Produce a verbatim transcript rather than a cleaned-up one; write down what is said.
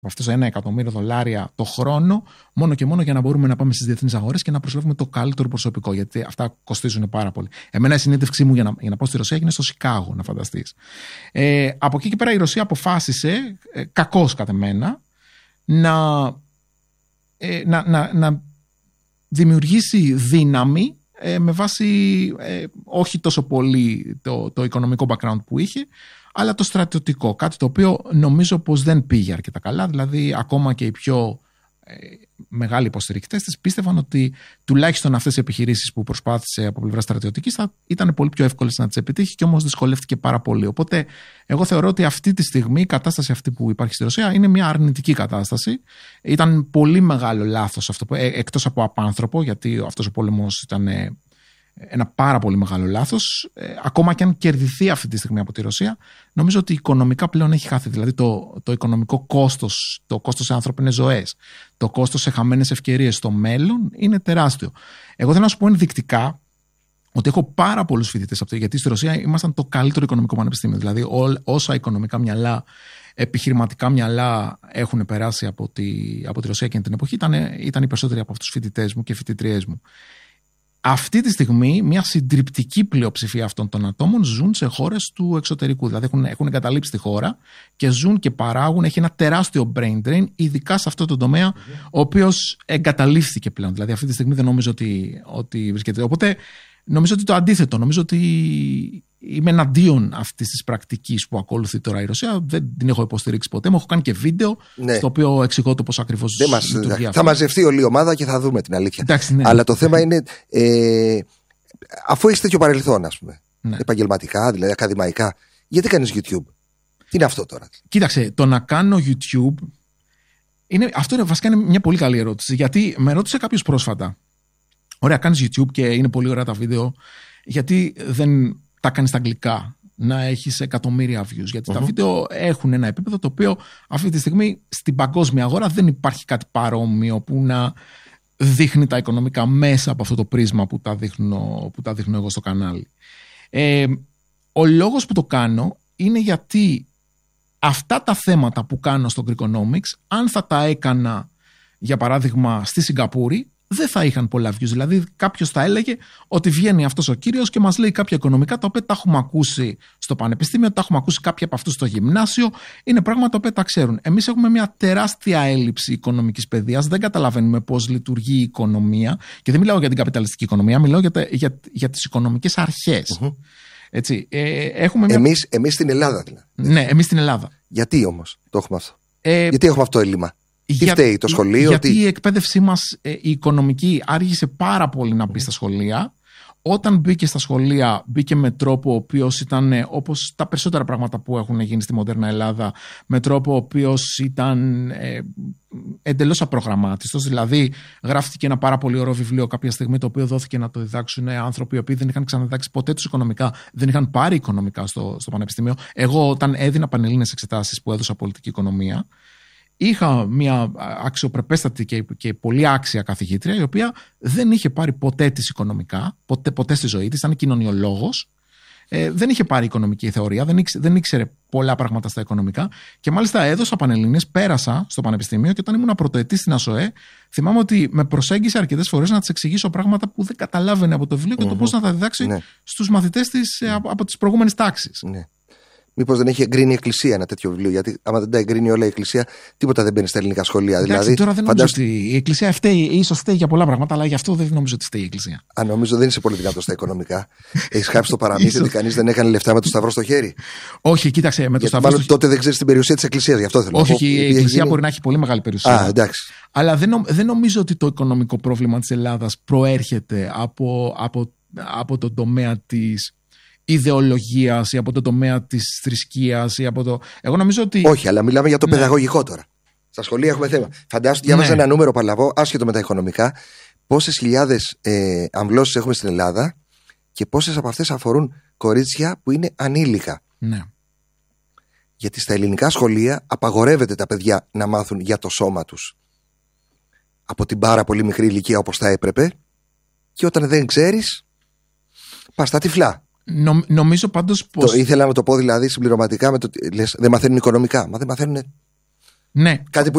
αυτό το ένα εκατομμύριο δολάρια το χρόνο, μόνο και μόνο για να μπορούμε να πάμε στις διεθνείς αγορές και να προσλάβουμε το καλύτερο προσωπικό. Γιατί αυτά κοστίζουν πάρα πολύ. Εμένα η συνέντευξή μου για να, για να πάω στη Ρωσία έγινε στο Σικάγο, να φανταστείς. Ε, από εκεί και πέρα η Ρωσία αποφάσισε, ε, κακώς κατ' εμένα, να, ε, να, να, να δημιουργήσει δύναμη ε, με βάση ε, όχι τόσο πολύ το, το οικονομικό background που είχε, αλλά το στρατιωτικό, κάτι το οποίο νομίζω πως δεν πήγε αρκετά καλά. Δηλαδή ακόμα και οι πιο ε, μεγάλοι υποστηρικτές της πίστευαν ότι τουλάχιστον αυτές οι επιχειρήσεις που προσπάθησε από πλευρά στρατιωτικής θα ήταν πολύ πιο εύκολες να τις επιτύχει, και όμως δυσκολεύτηκε πάρα πολύ. Οπότε εγώ θεωρώ ότι αυτή τη στιγμή η κατάσταση αυτή που υπάρχει στη Ρωσία είναι μια αρνητική κατάσταση. Ήταν πολύ μεγάλο λάθος αυτό, που, ε, εκτός από απάνθρωπο, γιατί αυτός ο πόλεμος ήταν ε, ένα πάρα πολύ μεγάλο λάθος. Ε, ακόμα και αν κερδιθεί αυτή τη στιγμή από τη Ρωσία, νομίζω ότι οικονομικά πλέον έχει χάθει. Δηλαδή το, το οικονομικό κόστος, το κόστος σε ανθρώπινες ζωές, το κόστος σε χαμένες ευκαιρίες στο μέλλον είναι τεράστιο. Εγώ θέλω να σου πω ενδεικτικά ότι έχω πάρα πολλούς φοιτητές αυτό, γιατί στη Ρωσία ήμασταν το καλύτερο οικονομικό πανεπιστήμιο. Δηλαδή ό, όσα οικονομικά μυαλά, επιχειρηματικά μυαλά έχουν περάσει από τη, από τη Ρωσία εκείνη την εποχή, ήταν, ήταν οι περισσότεροι από αυτούς τους φοιτητές μου και φοιτητριές μου. Αυτή τη στιγμή μια συντριπτική πλειοψηφία αυτών των ατόμων ζουν σε χώρες του εξωτερικού. Δηλαδή έχουν, έχουν εγκαταλείψει τη χώρα και ζουν και παράγουν. Έχει ένα τεράστιο brain drain, ειδικά σε αυτό το τομέα, mm-hmm. ο οποίος εγκαταλείφθηκε πλέον. Δηλαδή αυτή τη στιγμή δεν νομίζω ότι, ότι βρίσκεται. Οπότε νομίζω ότι το αντίθετο. Νομίζω ότι είμαι εναντίον αυτής της πρακτικής που ακολουθεί τώρα η Ρωσία. Δεν την έχω υποστηρίξει ποτέ. Μου έχω κάνει και βίντεο, ναι, στο οποίο εξηγώ το πώς ακριβώς λειτουργεί. Θα μαζευτεί όλη η ομάδα και θα δούμε την αλήθεια. Εντάξει, ναι. Αλλά το θέμα είναι, ε, αφού έχεις τέτοιο παρελθόν, ας πούμε, ναι, επαγγελματικά, δηλαδή ακαδημαϊκά, γιατί κάνεις YouTube? Τι είναι αυτό τώρα? Κοίταξε, το να κάνω YouTube, είναι, αυτό είναι, βασικά είναι μια πολύ καλή ερώτηση. Γιατί με ρώτησε κάποιος πρόσφατα, ωραία, κάνεις YouTube και είναι πολύ ωραία τα βίντεο, γιατί δεν τα κάνεις στα αγγλικά, να έχεις εκατομμύρια views? Γιατί uh-huh. τα βίντεο έχουν ένα επίπεδο το οποίο αυτή τη στιγμή στην παγκόσμια αγορά δεν υπάρχει κάτι παρόμοιο που να δείχνει τα οικονομικά μέσα από αυτό το πρίσμα που τα δείχνω, που τα δείχνω εγώ στο κανάλι. Ε, ο λόγος που το κάνω είναι γιατί αυτά τα θέματα που κάνω στο Greekonomics, αν θα τα έκανα για παράδειγμα στη Σιγκαπούρη, δεν θα είχαν πολλά views. Δηλαδή, κάποιος θα έλεγε ότι βγαίνει αυτός ο κύριος και μας λέει κάποια οικονομικά τα οποία τα έχουμε ακούσει στο πανεπιστήμιο, τα έχουμε ακούσει κάποιοι από αυτούς στο γυμνάσιο. Είναι πράγματα τα οποία τα ξέρουν. Εμείς έχουμε μια τεράστια έλλειψη οικονομικής παιδείας. Δεν καταλαβαίνουμε πώς λειτουργεί η οικονομία. Και δεν μιλάω για την καπιταλιστική οικονομία, μιλάω για, τα, για, για τις οικονομικές αρχές. Mm-hmm. Έτσι, ε, έχουμε μια... εμείς, εμείς στην Ελλάδα δηλαδή. Ναι, εμείς στην Ελλάδα. Γιατί όμως το έχουμε αυτό? Ε, Γιατί έχουμε αυτό το έλλειμμα? Τι για, φταίει, το σχολείο? Γιατί τι... η εκπαίδευσή μας, η οικονομική, άργησε πάρα πολύ να μπει στα σχολεία. Όταν μπήκε στα σχολεία, μπήκε με τρόπο ο οποίος ήταν, όπως τα περισσότερα πράγματα που έχουν γίνει στη μοντέρνα Ελλάδα, με τρόπο ο οποίος ήταν ε, εντελώς απρογραμμάτιστος. Δηλαδή, γράφτηκε ένα πάρα πολύ ωραίο βιβλίο κάποια στιγμή, το οποίο δόθηκε να το διδάξουν άνθρωποι οι οποίοι δεν είχαν ξαναδιδάξει ποτέ τους οικονομικά, δεν είχαν πάρει οικονομικά στο, στο πανεπιστήμιο. Εγώ, όταν έδινα πανελλήνιες εξετάσεις που έδωσα πολιτική οικονομία, είχα μια αξιοπρεπέστατη και, και πολύ άξια καθηγήτρια, η οποία δεν είχε πάρει ποτέ της οικονομικά, ποτέ, ποτέ στη ζωή της, ήταν κοινωνιολόγος, ε, δεν είχε πάρει οικονομική θεωρία, δεν ήξερε, δεν ήξερε πολλά πράγματα στα οικονομικά, και μάλιστα έδωσα πανελλήνιες, πέρασα στο πανεπιστήμιο, και όταν ήμουν πρωτοετής στην ΑΣΟΕ, θυμάμαι ότι με προσέγγισε αρκετές φορές να της εξηγήσω πράγματα που δεν καταλάβαινε από το βιβλίο και mm-hmm. το πώς να τα διδάξει ναι. στους μαθητές της από, από τις προηγούμενες τάξεις. Ναι. Μήπως δεν έχει εγκρίνει η Εκκλησία ένα τέτοιο βιβλίο? Γιατί άμα δεν τα εγκρίνει όλα η Εκκλησία, τίποτα δεν μπαίνει στα ελληνικά σχολεία. Εντάξει, δηλαδή, τώρα δεν νομίζω φαντάσου... ότι η Εκκλησία φταίει, ίσως φταίει για πολλά πράγματα, αλλά γι' αυτό δεν νομίζω ότι φταίει η Εκκλησία. Αν νομίζω δεν είσαι πολύ δυνατός στα οικονομικά. Έχεις χάψει το παραμύθι ότι κανείς δεν έκανε λεφτά με το σταυρό στο χέρι. Όχι, κοίταξε. Με το σταυρό μάλλον στο... τότε δεν ξέρεις την περιουσία της Εκκλησίας, γι' αυτό θέλω. Όχι, όχι, η Εκκλησία γίνει... μπορεί να έχει πολύ μεγάλη περιουσία. Α, εντάξει. Αλλά δεν, νο... δεν νομίζω ότι το οικονομικό πρόβλημα της Ελλάδας προέρχεται από, από, από τον τομέα της ιδεολογίας ή από το τομέα της θρησκείας ή από το... Εγώ νομίζω ότι... Όχι, αλλά μιλάμε για το ναι. παιδαγωγικό τώρα. Στα σχολεία έχουμε θέμα. Φαντάσου, διάβαζα ναι. ένα νούμερο παλαβό, άσχετο με τα οικονομικά, πόσες χιλιάδες ε, αμβλώσεις έχουμε στην Ελλάδα και πόσες από αυτές αφορούν κορίτσια που είναι ανήλικα. Ναι. Γιατί στα ελληνικά σχολεία απαγορεύεται τα παιδιά να μάθουν για το σώμα τους από την πάρα πολύ μικρή ηλικία όπως θα έπρεπε, και όταν δεν ξέρεις, πας στα τυφλά. Νο, νομίζω πάντως πως... Το ήθελα να το πω δηλαδή συμπληρωματικά με το λες, δεν μαθαίνουν οικονομικά. Μα δεν μαθαίνουν ναι. κάτι που